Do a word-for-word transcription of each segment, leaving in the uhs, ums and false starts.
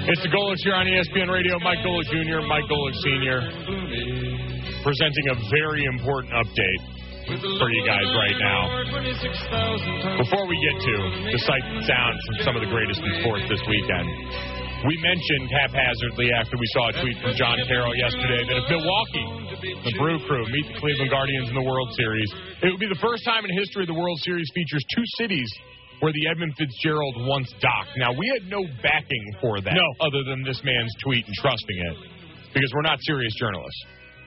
It's the Golics here on E S P N Radio. Mike Golic Junior, Mike Golic Senior, presenting a very important update for you guys right now. Before we get to the sights and sounds from some of the greatest in sports this weekend, we mentioned haphazardly after we saw a tweet from John Carroll yesterday that if Milwaukee, the Brew Crew, meet the Cleveland Guardians in the World Series, it would be the first time in history the World Series features two cities where the Edmund Fitzgerald once docked. Now, we had no backing for that, no. other than this man's tweet and trusting it, because we're not serious journalists.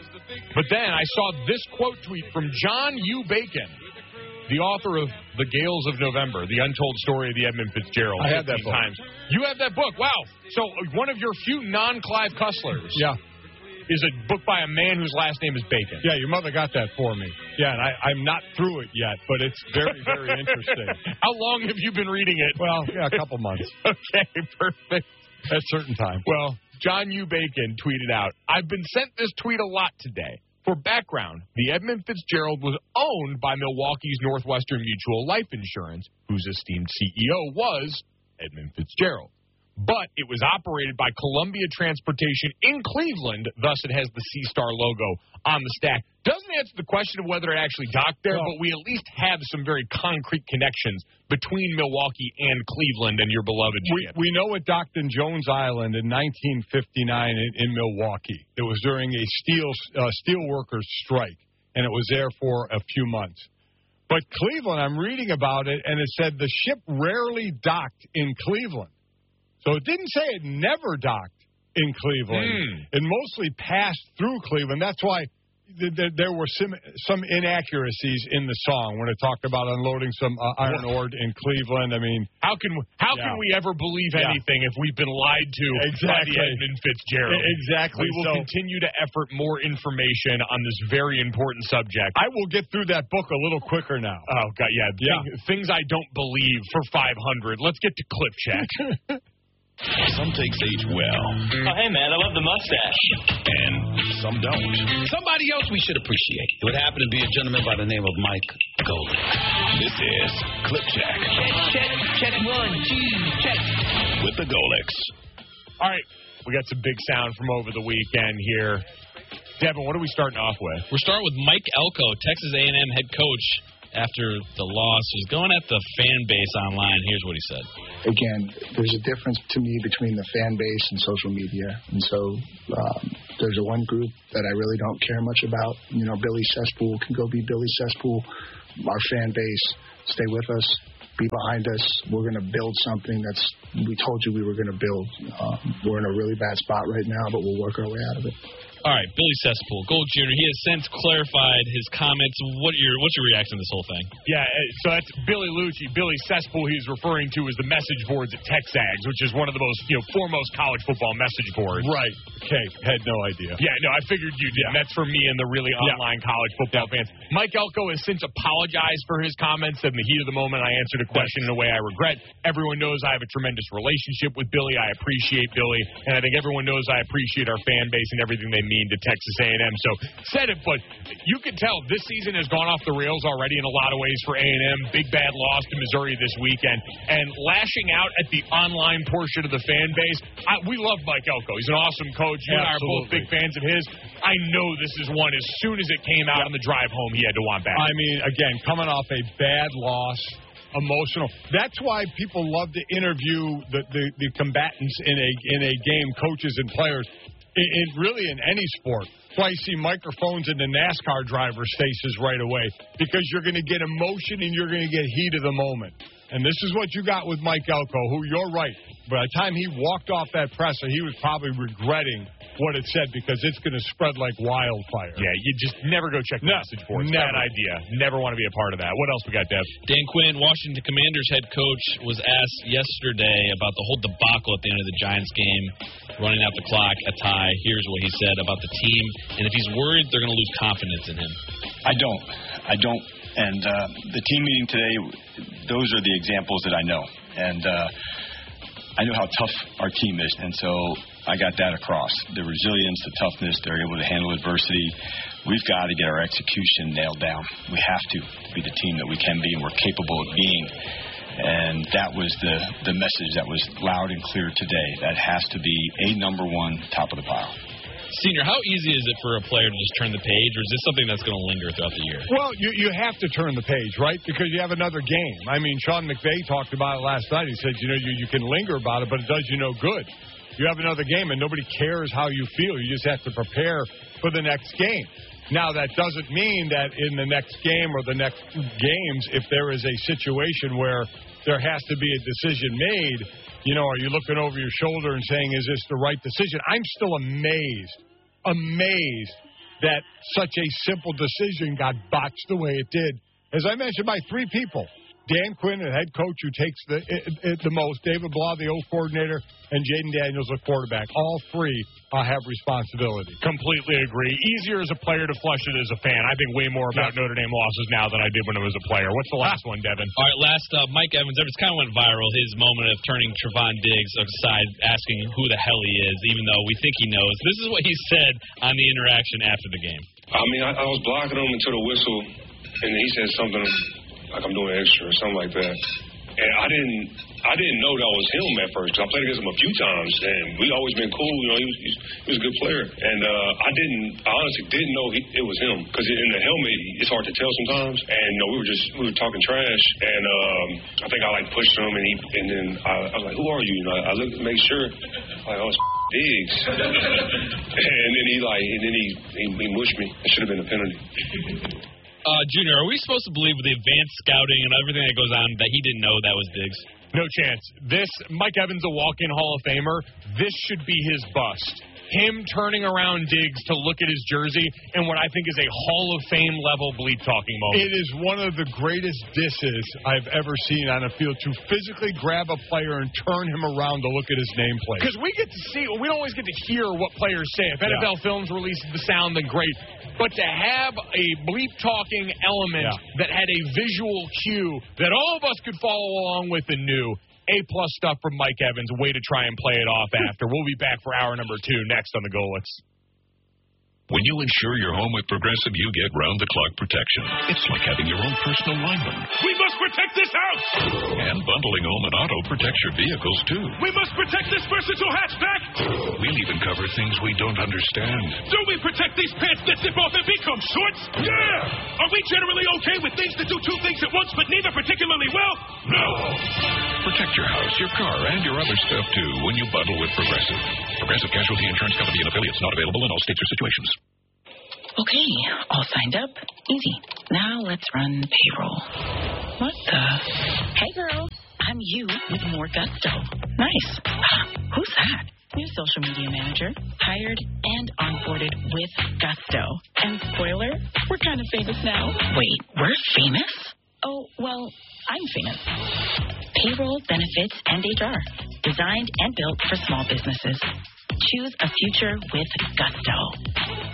But then I saw this quote tweet from John U. Bacon, the author of The Gales of November, the untold story of the Edmund Fitzgerald. I have that book. Times. You have that book. Wow. So one of your few non-Clive Cusslers yeah. is a book by a man whose last name is Bacon. Yeah, your mother got that for me. Yeah, and I, I'm not through it yet, but it's very, very interesting. How long have you been reading it? Well, yeah, a couple months. Okay, perfect. At certain time. Well, John U. Bacon tweeted out, I've been sent this tweet a lot today. For background, the Edmund Fitzgerald was owned by Milwaukee's Northwestern Mutual Life Insurance, whose esteemed C E O was Edmund Fitzgerald. But it was operated by Columbia Transportation in Cleveland, thus it has the C-Star logo on the stack. Doesn't answer the question of whether it actually docked there, no. but we at least have some very concrete connections between Milwaukee and Cleveland and your beloved we, we know it docked in Jones Island in nineteen fifty-nine in, in Milwaukee. It was during a steel uh, steel workers strike, and it was there for a few months. But Cleveland, I'm reading about it, and it said the ship rarely docked in Cleveland. So it didn't say it never docked in Cleveland. Mm. It mostly passed through Cleveland. That's why th- th- there were some, some inaccuracies in the song when it talked about unloading some uh, iron ore in Cleveland. I mean, how can how yeah. can we ever believe yeah. anything if we've been lied to exactly. by the Edmund Fitzgerald? Exactly. We will so, continue to effort more information on this very important subject. I will get through that book a little quicker now. Oh, God, yeah. yeah. Thing, things I don't believe for five hundred. Let's get to Clip Check. Some takes age well. Oh, hey, man, I love the mustache. And some don't. Somebody else we should appreciate. It would happen to be a gentleman by the name of Mike Golic. This is Clip Check. Check, check, one, two, check. With the Golics. All right, we got some big sound from over the weekend here. Devin, what are we starting off with? We're starting with Mike Elko, Texas A and M head coach. After the loss, was going at the fan base online. Here's what he said. Again, there's a difference to me between the fan base and social media. And so um, there's a one group that I really don't care much about. You know, Billy Cesspool can go be Billy Cesspool. Our fan base, stay with us, be behind us. We're going to build something that's we told you we were going to build. Um, we're in a really bad spot right now, but we'll work our way out of it. All right, Billy Cesspool, Gold Junior He has since clarified his comments. What your what's your reaction to this whole thing? Yeah, so that's Billy Lucci. Billy Cesspool he's referring to as the message boards at Texags, which is one of the most, you know, foremost college football message boards. Right. Okay. Had no idea. Yeah, no, I figured you did. Yeah. That's for me and the really online yeah. college football yeah. fans. Mike Elko has since apologized for his comments. In the heat of the moment, I answered a question in a way I regret. Everyone knows I have a tremendous relationship with Billy. I appreciate Billy, and I think everyone knows I appreciate our fan base and everything they mean to Texas A and M. So said it, but you can tell this season has gone off the rails already in a lot of ways for A and M. Big bad loss to Missouri this weekend, and lashing out at the online portion of the fan base. I, we love Mike Elko. He's an awesome coach. You and I are both big fans of his. I know this is one, as soon as it came out on the drive home, he had to want back. I mean, again, coming off a bad loss, emotional. That's why people love to interview the, the, the combatants in a in a game, coaches and players. In, in really in any sport. That's why you see microphones in the NASCAR drivers' faces right away, because you're going to get emotion and you're going to get heat of the moment. And this is what you got with Mike Elko, who, you're right, by the time he walked off that presser, he was probably regretting what it said, because it's going to spread like wildfire. Yeah, you just never go check the no, message boards. Never. Bad idea. Never want to be a part of that. What else we got, Dev? Dan Quinn, Washington Commanders head coach, was asked yesterday about the whole debacle at the end of the Giants game, running out the clock, a tie. Here's what he said about the team, and if he's worried they're going to lose confidence in him. I don't. I don't. And uh, the team meeting today, those are the examples that I know. And uh, I know how tough our team is, and so I got that across. The resilience, the toughness, they're able to handle adversity. We've got to get our execution nailed down. We have to, to be the team that we can be and we're capable of being. And that was the, the message that was loud and clear today. That has to be a number one, top of the pile. Senior, how easy is it for a player to just turn the page, or is this something that's going to linger throughout the year? Well, you you have to turn the page, right? Because you have another game. I mean, Sean McVay talked about it last night. He said, you know, you, you can linger about it, but it does you no good. You have another game, and nobody cares how you feel. You just have to prepare for the next game. Now, that doesn't mean that in the next game or the next games, if there is a situation where there has to be a decision made, you know, are you looking over your shoulder and saying, is this the right decision? I'm still amazed, amazed that such a simple decision got botched the way it did. As I mentioned, by three people. Dan Quinn, the head coach who takes the it, it, the most, David Blah, the O coordinator, and Jaden Daniels, the quarterback. All three uh, have responsibility. Completely agree. Easier as a player to flush it as a fan. I think way more about yeah. Notre Dame losses now than I did when I was a player. What's the last one, Devin? All right, last, uh, Mike Evans. It kind of went viral, his moment of turning Trevon Diggs aside, asking who the hell he is, even though we think he knows. This is what he said on the interaction after the game. I mean, I, I was blocking him until the whistle, and he said something like I'm doing extra or something like that. And I didn't I didn't know that was him at first, because I played against him a few times, and we always been cool. You know, he was, he was a good player. And uh, I didn't, I honestly didn't know he, it was him, because in the helmet, it's hard to tell sometimes. And, you know, we were just, we were talking trash, and um, I think I, like, pushed him, and he, and then I, I was like, who are you? You know, I, I looked to make sure, like, oh, it's Diggs. And then he, like, and then he, he, he mushed me. It should have been a penalty. Uh, Junior, are we supposed to believe with the advanced scouting and everything that goes on that he didn't know that was Diggs? No chance. This, Mike Evans, a walk-in Hall of Famer, this should be his bust. Him turning around Diggs to look at his jersey and what I think is a Hall of Fame level bleep-talking moment. It is one of the greatest disses I've ever seen on a field, to physically grab a player and turn him around to look at his nameplate. Because we get to see, we don't always get to hear what players say. If N F L yeah. Films releases the sound, then great. But to have a bleep-talking element yeah. that had a visual cue that all of us could follow along with and knew, A-plus stuff from Mike Evans, way to try and play it off after. We'll be back for hour number two next on the Golix. When you insure your home with Progressive, you get round-the-clock protection. It's like having your own personal lineman. We must protect this house! And bundling home and auto protects your vehicles, too. We must protect this versatile hatchback! We'll even cover things we don't understand. Do we protect these pants that zip off and become shorts? Yeah! Are we generally okay with things that do two things at once, but neither particularly well? No! Protect your house, your car, and your other stuff, too, when you bundle with Progressive. Progressive Casualty Insurance Company and affiliates, not available in all states or situations. Okay, all signed up. Easy. Now let's run payroll. What the? Hey, girl. I'm you with more gusto. Nice. Who's that? New social media manager. Hired and onboarded with gusto. And spoiler, we're kind of famous now. Wait, we're famous? Oh, well, I'm famous. Payroll, benefits, and H R. Designed and built for small businesses. Choose a future with gusto.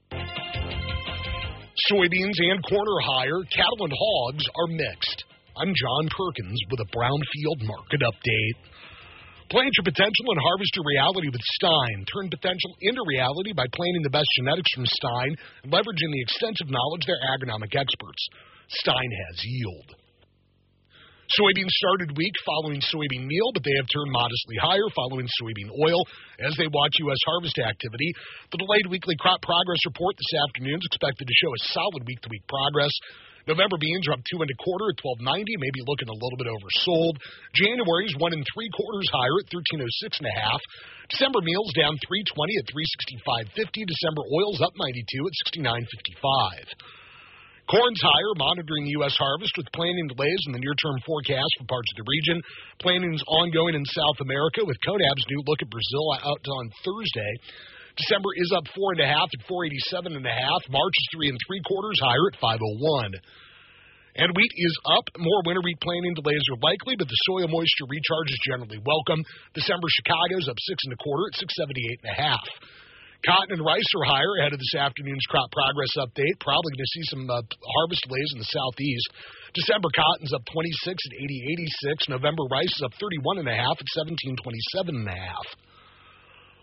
Soybeans and corn are higher. Cattle and hogs are mixed. I'm John Perkins with a Brownfield market update. Plant your potential and harvest your reality with Stein. Turn potential into reality by planting the best genetics from Stein and leveraging the extensive knowledge of their agronomic experts. Stein has yield. Soybeans started weak following soybean meal, but they have turned modestly higher following soybean oil as they watch U S harvest activity. The delayed weekly crop progress report this afternoon is expected to show a solid week-to-week progress. November beans are up two and a quarter at twelve ninety, maybe looking a little bit oversold. January's one and three quarters higher at thirteen oh six and a half. December meals down three twenty at three sixty-five fifty. December oils up ninety-two at sixty-nine fifty-five. Corn's higher, monitoring the U S harvest with planting delays in the near-term forecast for parts of the region. Planning's ongoing in South America with CONAB's new look at Brazil out on Thursday. December is up four and a half at four eighty-seven and a half. March is three and three quarters higher at five oh one. And wheat is up. More winter wheat planting delays are likely, but the soil moisture recharge is generally welcome. December Chicago's up six and a quarter at six seventy-eight and a half. Cotton and rice are higher ahead of this afternoon's crop progress update. Probably going to see some uh, harvest delays in the southeast. December cotton's up twenty-six at eighty eighty-six. November rice is up thirty-one and a half at seventeen twenty-seven and a half.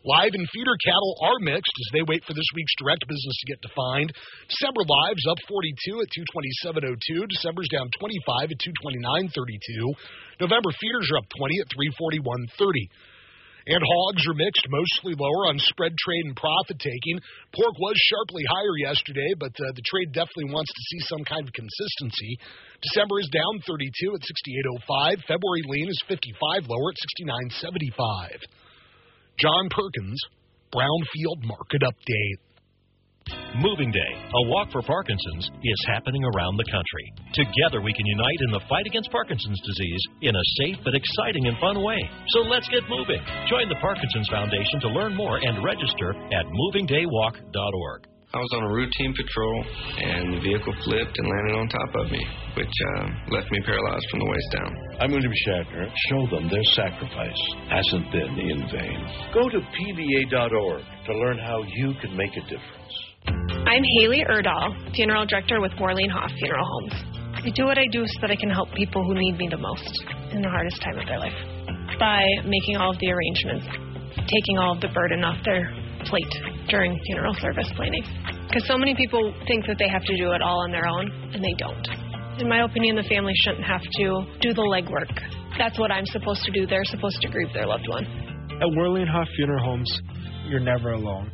Live and feeder cattle are mixed as they wait for this week's direct business to get defined. December lives up forty-two at two twenty-seven oh two. December's down twenty-five at two twenty-nine thirty-two. November feeders are up twenty at three forty-one thirty. And hogs are mixed, mostly lower on spread trade and profit taking. Pork was sharply higher yesterday, but uh, the trade definitely wants to see some kind of consistency. December is down thirty-two at sixty-eight oh five. February lean is fifty-five lower at sixty-nine seventy-five. John Perkins, Brownfield Market Update. Moving Day, a walk for Parkinson's, is happening around the country. Together we can unite in the fight against Parkinson's disease in a safe but exciting and fun way. So let's get moving. Join the Parkinson's Foundation to learn more and register at moving day walk dot org. I was on a routine patrol, and the vehicle flipped and landed on top of me, which uh, left me paralyzed from the waist down. I'm William Shatner. Show them their sacrifice hasn't been in vain. Go to P V A dot org to learn how you can make a difference. I'm Haley Erdahl, Funeral Director with Warleen Hoff Funeral Homes. I do what I do so that I can help people who need me the most in the hardest time of their life by making all of the arrangements, taking all of the burden off their plate during funeral service planning. Because so many people think that they have to do it all on their own, and they don't. In my opinion, the family shouldn't have to do the legwork. That's what I'm supposed to do. They're supposed to grieve their loved one. At Warleen Hoff Funeral Homes, you're never alone.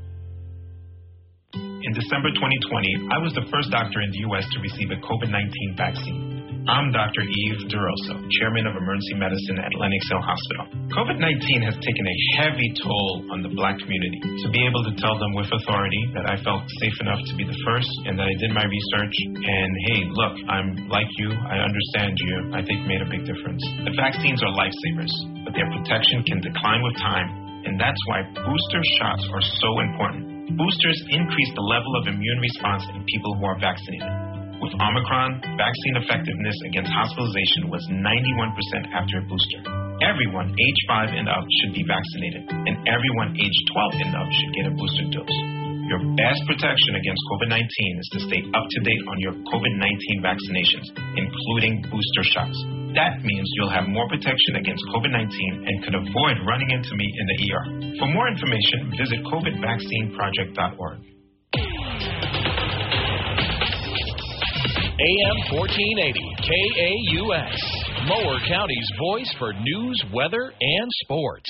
In December twenty twenty, I was the first doctor in the U S to receive a COVID nineteen vaccine. I'm Doctor Eve DeRosa, Chairman of Emergency Medicine at Lenox Hill Hospital. COVID nineteen has taken a heavy toll on the black community. To be able to tell them with authority that I felt safe enough to be the first and that I did my research and, hey, look, I'm like you, I understand you, I think made a big difference. The vaccines are lifesavers, but their protection can decline with time, and that's why booster shots are so important. Boosters increase the level of immune response in people who are vaccinated. With Omicron, vaccine effectiveness against hospitalization was ninety-one percent after a booster. Everyone age five and up should be vaccinated, and everyone age twelve and up should get a booster dose. Your best protection against COVID nineteen is to stay up to date on your COVID nineteen vaccinations, including booster shots. That means you'll have more protection against COVID nineteen and could avoid running into me in the E R. For more information, visit covid vaccine project dot org. A M fourteen eighty, K A U S, Mower County's voice for news, weather, and sports.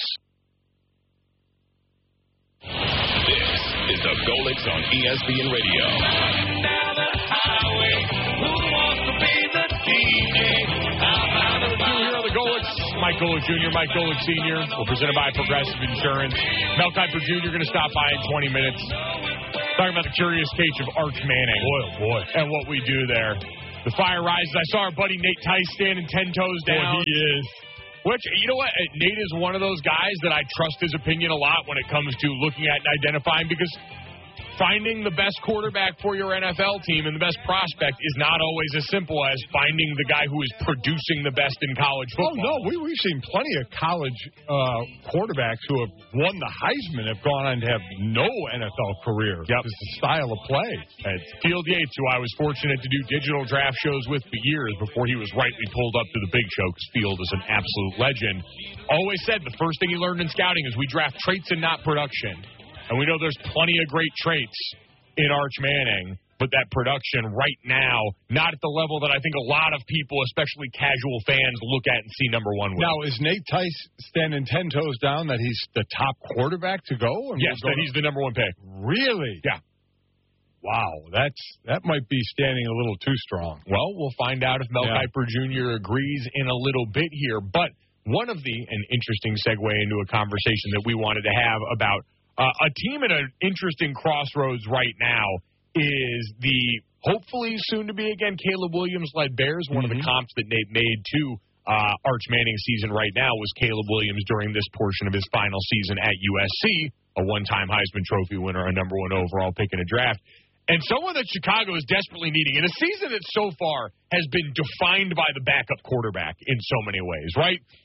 This is the Golix on E S P N Radio. Down the highway, who wants to be the D J? Here are the Golix. Mike Golick Junior, Mike Golick Senior We're presented by Progressive Insurance. Mel Kiper Junior going to stop by in twenty minutes. Talking about the curious case of Arch Manning. Boy, oh boy. And what we do there. The fire rises. I saw our buddy Nate Tice standing ten toes down. Boy, he is. Which, you know what? Nate is one of those guys that I trust his opinion a lot when it comes to looking at and identifying, because finding the best quarterback for your N F L team and the best prospect is not always as simple as finding the guy who is producing the best in college football. Oh, no, we, we've seen plenty of college uh, quarterbacks who have won the Heisman have gone on to have no N F L career. Yep. It's the style of play. It's Field Yates, who I was fortunate to do digital draft shows with for years before he was rightly pulled up to the big show, because Field is an absolute legend. Always said the first thing he learned in scouting is we draft traits and not production. And we know there's plenty of great traits in Arch Manning, but that production right now, not at the level that I think a lot of people, especially casual fans, look at and see number one with. Now, is Nate Tice standing ten toes down that he's the top quarterback to go? And yes, that he's the number one pick. Really? Yeah. Wow, that's that might be standing a little too strong. Well, we'll find out if Mel yeah. Kiper Junior agrees in a little bit here. But one of the, an interesting segue into a conversation that we wanted to have about Uh, a team at an interesting crossroads right now is the hopefully soon-to-be again Caleb Williams-led Bears. One mm-hmm. of the comps that Nate made to uh, Arch Manning's season right now was Caleb Williams during this portion of his final season at U S C, a one-time Heisman Trophy winner, a number one overall pick in a draft. And someone that Chicago is desperately needing in a season that so far has been defined by the backup quarterback in so many ways, right?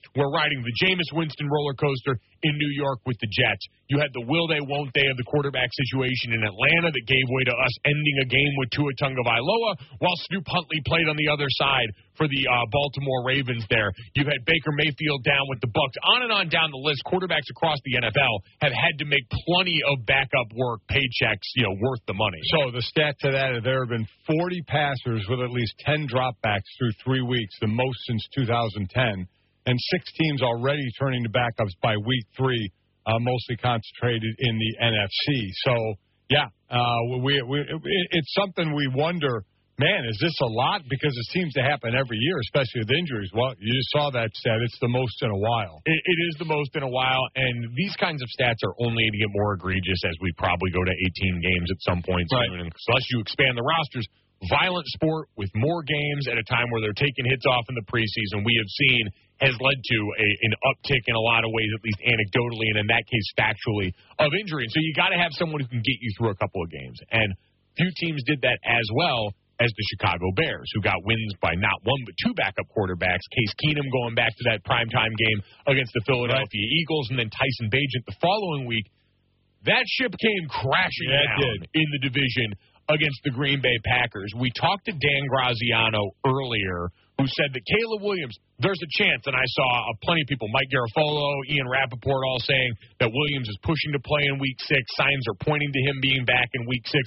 We're riding the Jameis Winston roller coaster in New York with the Jets. You had the will they, won't they of the quarterback situation in Atlanta that gave way to us ending a game with Tua Tagovailoa while Snoop Huntley played on the other side for the uh, Baltimore Ravens there. You've had Baker Mayfield down with the Bucs. On and on down the list, quarterbacks across the N F L have had to make plenty of backup work, paychecks, you know, worth the money. So the stat to that, there have been forty passers with at least ten dropbacks through three weeks, the most since two thousand ten, and six teams already turning to backups by week three, uh, mostly concentrated in the N F C. So, yeah, uh, we, we it's something we wonder, man, is this a lot? Because it seems to happen every year, especially with injuries. Well, you just saw that stat. It's the most in a while. It, it is the most in a while, and these kinds of stats are only going to get more egregious as we probably go to eighteen games at some point soon. Right. And unless you expand the rosters, violent sport with more games at a time where they're taking hits off in the preseason, we have seen has led to a, an uptick in a lot of ways, at least anecdotally, and in that case factually, of injury. And so you got to have someone who can get you through a couple of games. And few teams did that as well as the Chicago Bears, who got wins by not one but two backup quarterbacks, Case Keenum going back to that primetime game against the Philadelphia right. Eagles, and then Tyson Bagent the following week. That ship came crashing yeah, down in the division against the Green Bay Packers. We talked to Dan Graziano earlier, who said that Caleb Williams, there's a chance, and I saw uh, plenty of people, Mike Garafolo, Ian Rappaport, all saying that Williams is pushing to play in week six. Signs are pointing to him being back in week six.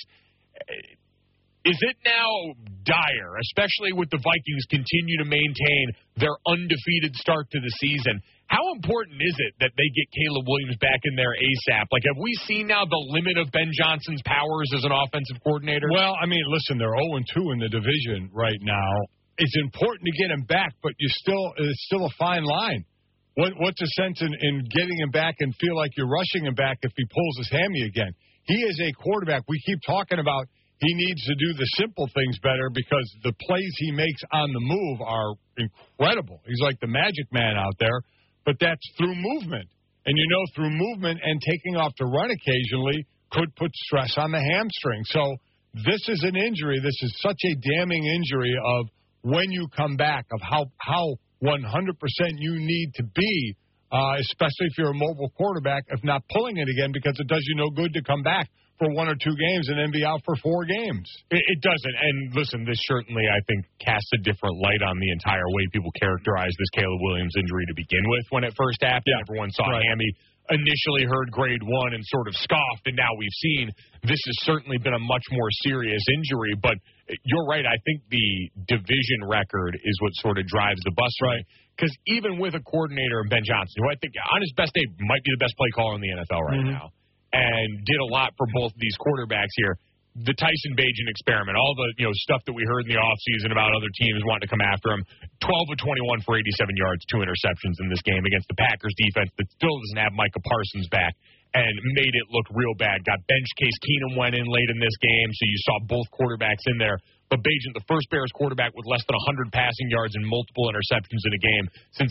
Is it now dire, especially with the Vikings continue to maintain their undefeated start to the season? How important is it that they get Caleb Williams back in there ASAP? Like, have we seen now the limit of Ben Johnson's powers as an offensive coordinator? Well, I mean, listen, they're oh and two in the division right now. It's important to get him back, but you still it's still a fine line. What, what's the sense in, in getting him back and feel like you're rushing him back if he pulls his hammy again? He is a quarterback. We keep talking about he needs to do the simple things better because the plays he makes on the move are incredible. He's like the magic man out there, but that's through movement. And, you know, through movement and taking off to run occasionally could put stress on the hamstring. So this is an injury. This is such a damning injury of when you come back, of how, how one hundred percent you need to be, uh, especially if you're a mobile quarterback, if not pulling it again, because it does you no good to come back for one or two games and then be out for four games. It, it doesn't. And listen, this certainly, I think, casts a different light on the entire way people characterize this Caleb Williams injury to begin with when it first happened. Yeah. Everyone saw right. hammy, initially heard grade one and sort of scoffed, and now we've seen this has certainly been a much more serious injury. But you're right. I think the division record is what sort of drives the bus. Right. Because even with a coordinator in Ben Johnson, who I think on his best day might be the best play caller in the N F L right mm-hmm. now, and did a lot for both of these quarterbacks here. The Tyson Bagent experiment, all the you know stuff that we heard in the offseason about other teams wanting to come after him, twelve of twenty-one for eighty-seven yards, two interceptions in this game against the Packers defense that still doesn't have Micah Parsons back and made it look real bad. Got benched. Case Keenum went in late in this game, so you saw both quarterbacks in there. But Bagent, the first Bears quarterback with less than one hundred passing yards and multiple interceptions in a game since